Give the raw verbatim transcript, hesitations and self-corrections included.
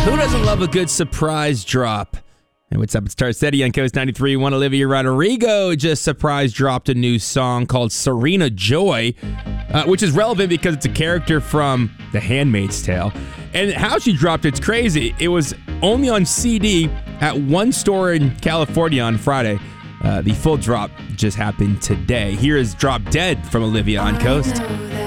Who doesn't love a good surprise drop? And what's up? It's Tarcetti on Coast ninety-three point one. Olivia Rodrigo just surprise dropped a new song called Serena Joy, uh, which is relevant because it's a character from The Handmaid's Tale. And how she dropped it's crazy. It was only on C D at one store in California on Friday. Uh, the full drop just happened today. Here is Drop Dead from Olivia on Coast.